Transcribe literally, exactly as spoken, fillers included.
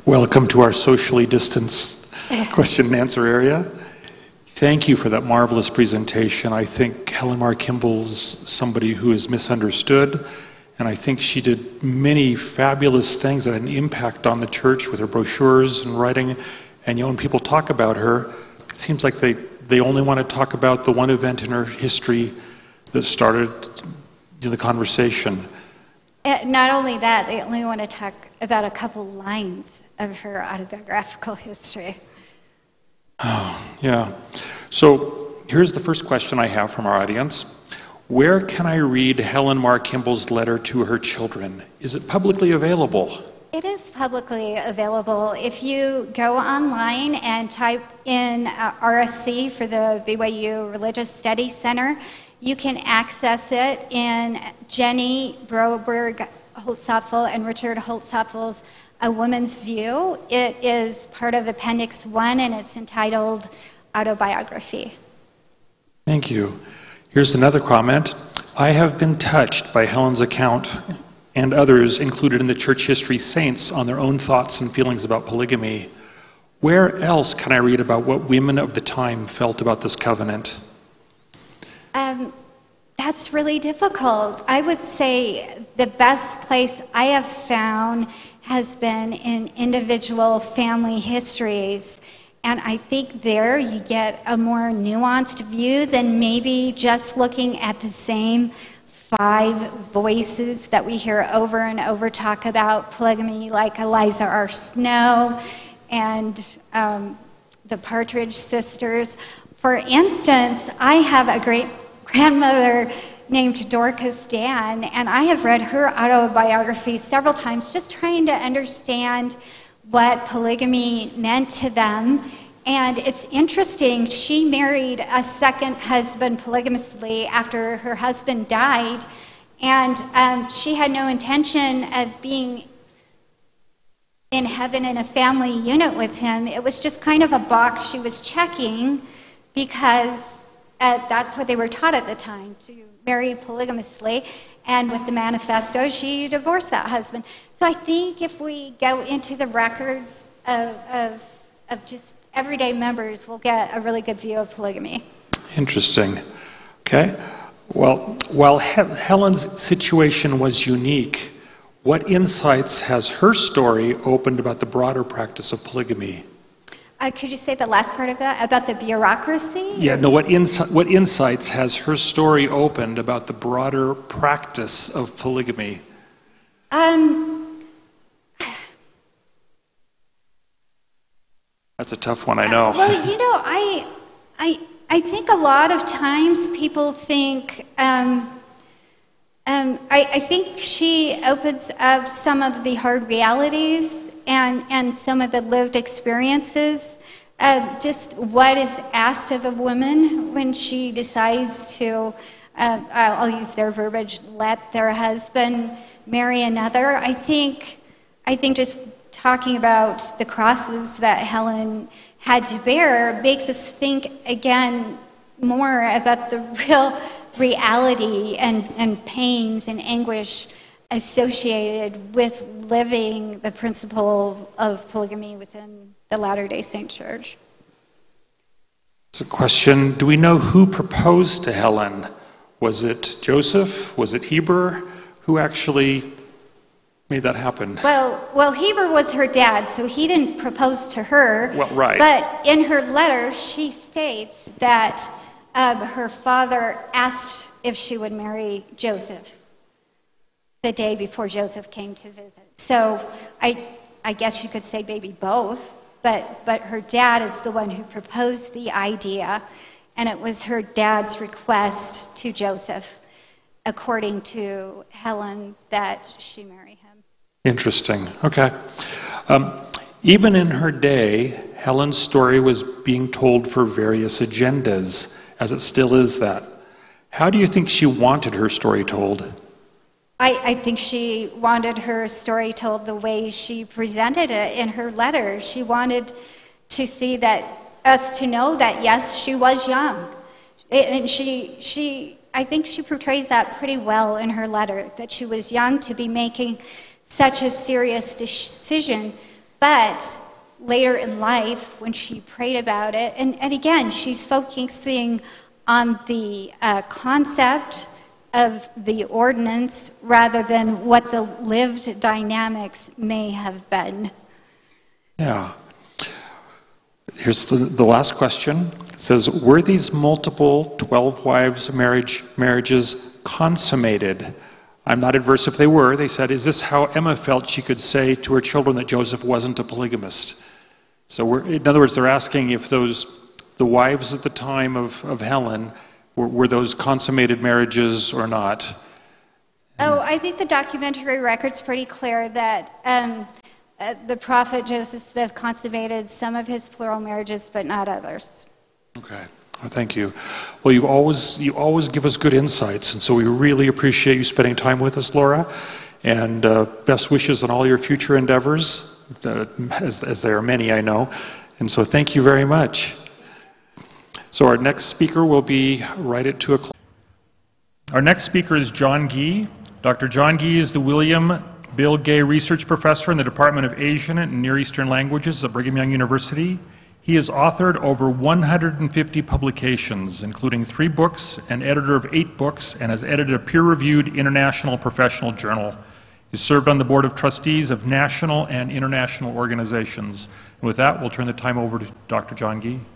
Welcome to our socially distanced question and answer area. Thank you for that marvelous presentation. I think Helen Mar Kimball's somebody who is misunderstood, and I think she did many fabulous things that had an impact on the church with her brochures and writing. And you know, when people talk about her, it seems like they, they only want to talk about the one event in her history that started you know, the conversation. And not only that, they only want to talk about a couple lines of her autobiographical history. Oh, yeah. So here's the first question I have from our audience. Where can I read Helen Mar Kimball's letter to her children? Is it publicly available? It is publicly available. If you go online and type in uh, R S C for the B Y U Religious Studies Center, you can access it in Jenny Broberg Holtzapfel and Richard Holtzapfel's A Woman's View. It is part of Appendix one, and it's entitled Autobiography. Thank you. Here's another comment. I have been touched by Helen's account and others included in the church history saints on their own thoughts and feelings about polygamy. Where else can I read about what women of the time felt about this covenant? Um, that's really difficult. I would say the best place I have found has been in individual family histories. And I think there you get a more nuanced view than maybe just looking at the same five voices that we hear over and over talk about polygamy, like Eliza R. Snow and um, the Partridge Sisters. For instance, I have a great grandmother named Dorcas Dan, and I have read her autobiography several times just trying to understand what polygamy meant to them. And it's interesting, she married a second husband polygamously after her husband died, and um, she had no intention of being in heaven in a family unit with him. It was just kind of a box she was checking because uh, that's what they were taught at the time, to marry polygamously. And with the manifesto, she divorced that husband. So I think if we go into the records of, of, of just everyday members, we'll get a really good view of polygamy. Interesting. Okay. Well, while he Helen's situation was unique, what insights has her story opened about the broader practice of polygamy? Uh, could you say the last part of that, about the bureaucracy? Yeah, no, what, insi what insights has her story opened about the broader practice of polygamy? Um, That's a tough one, I know. Uh, well, you know, I, I, I think a lot of times people think, um, um, I, I think she opens up some of the hard realities and, and some of the lived experiences, uh, just what is asked of a woman when she decides to, uh, I'll use their verbiage, let their husband marry another. I think, I think just talking about the crosses that Helen had to bear makes us think again more about the real reality and, and pains and anguish associated with living the principle of polygamy within the Latter-day Saint Church. It's a question, do we know who proposed to Helen? Was it Joseph? Was it Heber? Who actually made that happen? Well, well, Heber was her dad, so he didn't propose to her. Well, right. But in her letter, she states that um, her father asked if she would marry Joseph the day before Joseph came to visit. So I, I guess you could say maybe both, but, but her dad is the one who proposed the idea, and it was her dad's request to Joseph, according to Helen, that she marry him. Interesting. Okay. Um, even in her day, Helen's story was being told for various agendas, as it still is that. How do you think she wanted her story told? I, I think she wanted her story told the way she presented it in her letter. She wanted to see that, us to know that, yes, she was young. And she, she, I think she portrays that pretty well in her letter, that she was young to be making such a serious decision. But later in life, when she prayed about it, and, and again, she's focusing on the uh, concept of the ordinance rather than what the lived dynamics may have been. Yeah. Here's the, the last question. It says, were these multiple twelve wives marriage marriages consummated? I'm not adverse if they were. They said, is this how Emma felt she could say to her children that Joseph wasn't a polygamist? So we're, in other words, they're asking if those, the wives at the time of, of Helen, were, were those consummated marriages or not? Oh, I think the documentary record's pretty clear that um, uh, the prophet Joseph Smith consummated some of his plural marriages, but not others. Okay. Well, thank you. Well, you always you always give us good insights, and so we really appreciate you spending time with us, Laura. And uh, best wishes on all your future endeavors, uh, as, as there are many, I know. And so thank you very much. So our next speaker will be right at two o'clock. Our next speaker is John Gee. Doctor John Gee is the William Bill Gay Research Professor in the Department of Asian and Near Eastern Languages at Brigham Young University. He has authored over one hundred fifty publications, including three books, and editor of eight books, and has edited a peer-reviewed international professional journal. He served on the Board of Trustees of national and international organizations. And with that, we'll turn the time over to Doctor John Gee.